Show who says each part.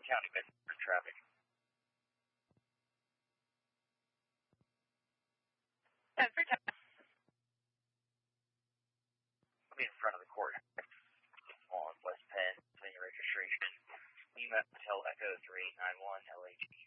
Speaker 1: County, Bedford traffic.
Speaker 2: Bedford.
Speaker 1: I'll be in front of the court on West Penn, Pennsylvania registration. Lima Hotel Echo 3891 LAG.